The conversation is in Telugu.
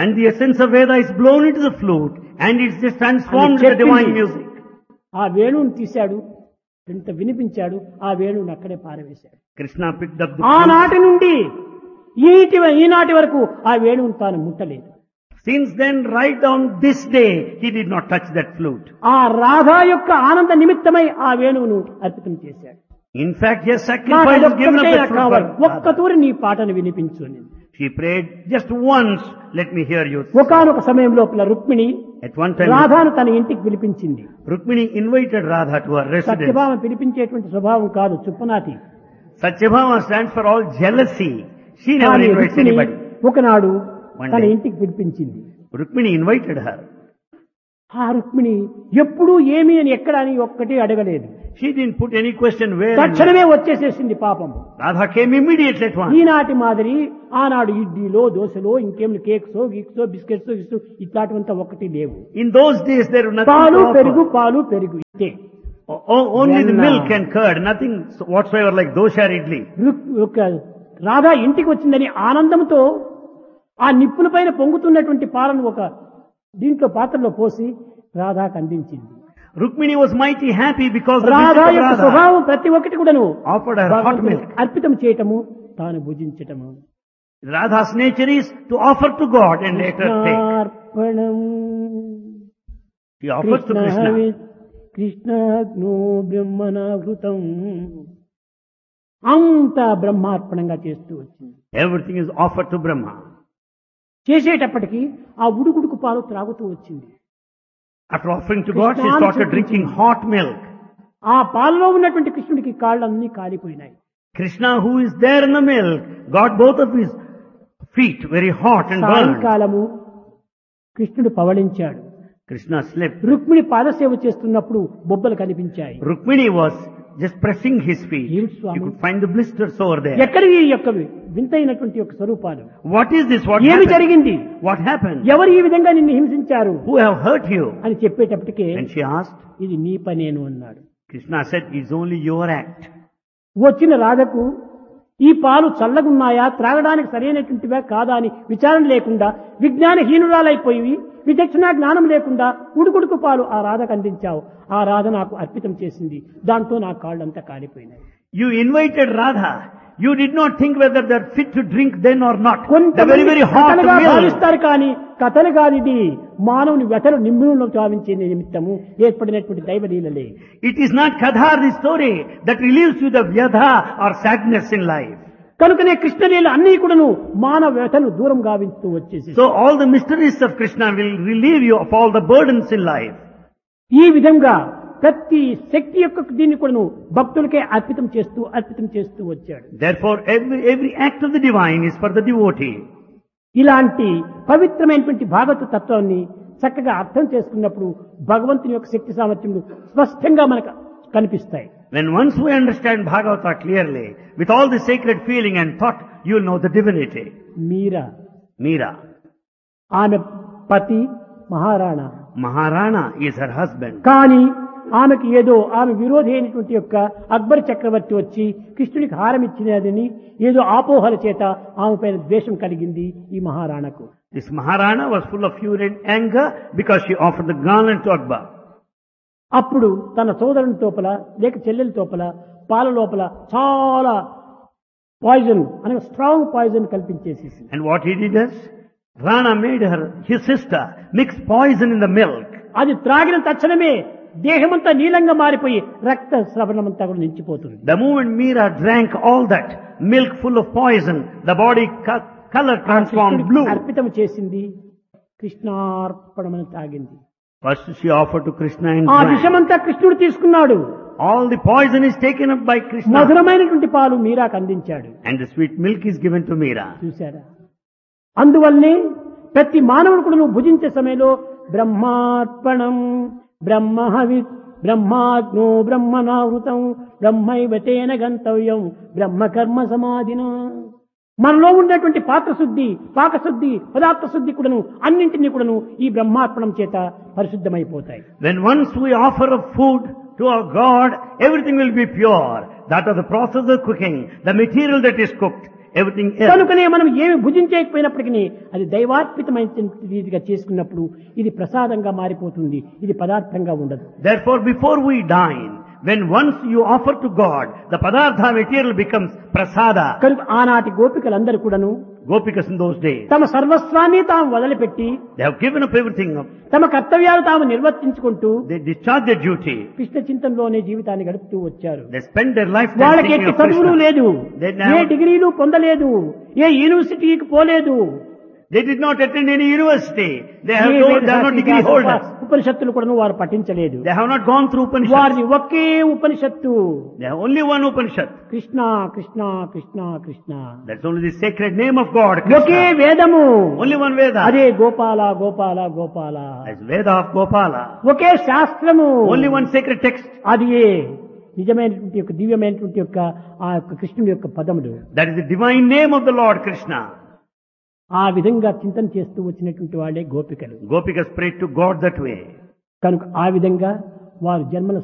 And the essence of Veda is blown into the flute and it's just transformed into divine music. ఆ వేణువుని తీశాడు, ఇంత వినిపించాడు, ఆ వేణువుని అక్కడే పారవేశాడు. Krishna picked up the flute. ఆనాటి నుండి ఈనాటి వరకు ఆ వేణువుని తాను ముట్టలేదు. Since then, right down this day, he did not touch that flute. ఆ రాధా యొక్క ఆనంద నిమిత్తమై ఆ వేణువును అర్పితం చేశాడు. In fact, yes, sacrifice was given up that flute. ఒక్క తూరి నీ పాటను వినిపించు అని. She prayed just once, let me hear you. ఒకానొక సమయం లోపల రుక్మిణి At one time, రాధాను తన ఇంటికి పిలిపించింది. Rukmini invited Radha to her residence. Satyabhama పిలిపించేటువంటి స్వభావం కాదు, చుప్పనాతి. Satyabhama stands for all jealousy. She never కానీ invites రుక్మిణి anybody. ఒకనాడు One తన day. ఇంటికి పిలిపించింది. Rukmini invited her. ఆ రుక్మిణి ఎప్పుడూ ఏమి అని ఎక్కడ అని ఒక్కటి అడగలేదు. She didn't put any question where. and తక్షణమే వచ్చేసేసింది పాపము. Radha came immediately at once. ఈనాటి మాదిరి ఆనాడు ఇడ్లీలో దోశలో ఇంకేమి కేక్సో గీక్సో బిస్కెట్స్ ఇట్లాంటివంతా ఒకటి లేవు. In those days there was పాలు nothing to పెరుగు offer. పాలు పెరుగు ఇంతే. Only the Venna. milk and curd, nothing whatsoever like dosha or idli. ఒక రాధా ఇంటికి వచ్చిందని ఆనందంతో ఆ నిప్పుల పైన పొంగుతున్నటువంటి పాలను ఒక దీంట్లో పాత్రలో పోసి రాధాకు అందించింది. Rukmini was mighty happy because the Radha visit of యొక్క Radha స్వభావం ప్రతి ఒక్కటి కూడాను offered her hot భగవంతునికి milk. అర్పితం చేయటము, తాను భుజించటము. Radha's nature is to offer to God and later take. కృష్ణార్పణం She offers to Krishna. కృష్ణాగ్నో బ్రహ్మణాహృతం అంతా బ్రహ్మార్పణంగా చేస్తూ వచ్చింది. Everything is offered to Brahma. చేసేటప్పటికి ఆ ఉడుకుడుకు పాలు త్రాగుతూ వచ్చింది. After offering to God, she Krishna started drinking hot milk. ఆ పాలలో ఉన్నటువంటి కృష్ణుడికి కాళ్ళన్నీ కాలిపోయినాయి. Krishna, who is there in the milk, got both of his feet very hot and burned. సాయంకాలము కృష్ణుడు పవళించాడు. Krishna slept. రుక్మిణి పాదసేవ చేస్తున్నప్పుడు బొబ్బలు కనిపించాయి. Rukmini was just pressing his feet. Yes, You Swami. could find the blisters over there. ఎక్కడివి ఈ యొక్క వింతైనటువంటి యొక్క స్వరూపాలు? What is this? What ఏమి happened? జరిగింది? What happened? ఎవరు ఈ విధంగా నిన్ను హింసించారు Who have hurt you? అని చెప్పేటప్పటికే And she asked. ఇది నీ పనేను అన్నాడు. Krishna said, it's only your act. వచ్చిన రాధకు ఈ పాలు చల్లగున్నాయా, త్రాగడానికి సరైనటువంటివా కాదా అని విచారణ లేకుండా విజ్ఞానహీనురాలైపోయి విచక్షణ జ్ఞానం లేకుండా ఉడుకుడుకు పాలు ఆ రాధకు అందించావు. ఆ రాధ నాకు అర్పితం చేసింది. దాంతో నా కాళ్ళంతా కాలిపోయినాయి. You invited Radha. You did not think whether they're fit to drink then or not. The కొంతమంది very, very hot కథలుగా milk. భావిస్తారు కానీ కథలు కాదు, ఇది మానవుని వ్యతలు నిమ్ములను చావించే నిమిత్తము ఏర్పడినటువంటి దైవలీలలే. It is not Kadhar, the story that relieves you the vyadha or sadness in life. కనుకనే కృష్ణలీల అన్ని కూడాను మానవ వ్యతలు దూరం గావిస్తూ వచ్చేసి So all the mysteries of Krishna will relieve you of all the burdens in life. ఈ విధంగా ప్రతి శక్తి యొక్క దీన్ని కూడాను భక్తులకే అర్పితం చేస్తూ వచ్చాడు. Therefore every act of the divine is for the devotee. ఇలాంటి పవిత్రమైనటువంటి భాగవత తత్వాన్ని చక్కగా అర్థం చేసుకున్నప్పుడు భగవంతుని యొక్క శక్తి సామర్థ్యములు స్పష్టంగా మనకు కనిపిస్తాయి. When once we understand Bhagavata clearly, with all the sacred feeling and thought, you will know the divinity. Meera. ఆమె పతి Maharana. Maharana is her husband. కానీ ఆమెకి ఏదో ఆమె విరోధి అయినటువంటి యొక్క అక్బర్ చక్రవర్తి వచ్చి కృష్ణుడికి హారం ఇచ్చినదని ఏదో ఆపోహల చేత ఆమె పైన ద్వేషం కలిగింది ఈ మహారాణకు. This Maharana was full of fury and anger because she offered the garland to Akbar. అప్పుడు తన సోదరుని తోపల లేక చెల్లెల తోపల పాల లోపల చాలా పాయిజన్ అనగా strong poison కల్పించేసేసి And what he did is, Rana made his sister, mix poison in the milk. అది త్రాగిన తక్షణమే దేహమంతా నీలంగా మారిపోయి రక్త స్రవణమంతా కూడా నిలిచిపోతుంది. The moment Meera drank all that milk full of poison, the body color transformed blue. అర్పితం చేసింది, కృష్ణార్పణమని తాగింది. First she offered to Krishna and ఆ drank. విషమంతా కృష్ణుడు తీసుకున్నాడు. All the poison is taken up by Krishna. మధురమైనటువంటి పాలు మీరాకు అందించాడు. And the sweet milk is given to Meera. చూశారా? అందువల్లనే ప్రతి మానవుడు కూడా నువ్వు భుజించే సమయంలో బ్రహ్మార్పణం బ్రహ్మహవిత్ బ్రహ్మాగ్నో బ్రహ్మణావృతం బ్రహ్మైవతేన గంతవ్యం బ్రహ్మకర్మ సమాధిన. మనలో ఉన్నటువంటి పాత్రశుద్ధి, పాకశుద్ధి, పదార్థ శుద్ధి కూడాను అన్నింటినీ కూడాను ఈ బ్రహ్మార్పణం చేత పరిశుద్ధమైపోతాయి. When once we offer a food to our God, everything will be pure. That of the process of cooking, the material that is cooked, everything else. కనుకనే మనం ఏమి భుజించకపోయినప్పటికీ అది దైవార్పితమైన రీతిగా చేసుకున్నప్పుడు ఇది ప్రసాదంగా మారిపోతుంది, ఇది పదార్థంగా ఉండదు. Therefore, before we dine, when once you offer to God, the padartha material becomes prasada. కనుక ఆనాటి గోపికలందరూ కూడాను Gopikas in those days, తమ సర్వస్వాన్ని తాము వదిలిపెట్టి they have given up everything up. తమ కర్తవ్యాలు తాము నిర్వర్తించుకుంటూ They discharge their duty. Krishna చింతనలోనే జీవితాన్ని గడుపుతూ వచ్చారు. They spend their lifetime వాళ్ళకి thinking ఎట్టి of చదువులు Krishna. లేదు, They ఏ never- డిగ్రీలు పొందలేదు, ఏ యూనివర్సిటీకి పోలేదు, They did not attend any university. They A are not degree holders. ఉపనిషత్తులు కూడా వారు పఠించలేదు. They have not gone through Upanishads. వారిది ఒకే ఉపనిషత్తు, They have only one Upanishad. Krishna Krishna Krishna Krishna. That's only the sacred name of God, okay Krishna. వేదము, Only one Veda. అదే Gopala Gopala Gopala. That's Veda of Gopala. ఒకే శాస్త్రము, Only one sacred text. అది నిజమైనటువంటి యొక్క దివ్యమైనటువంటి యొక్క ఆ యొక్క కృష్ణుడి యొక్క పదములు. That is the divine name of the Lord Krishna. ఆ విధంగా చింతన చేస్తూ వచ్చినటువంటి వాళ్ళే గోపికలు. Gopikas prayed to God that way. కనుక ఆ విధంగా వారు జన్మల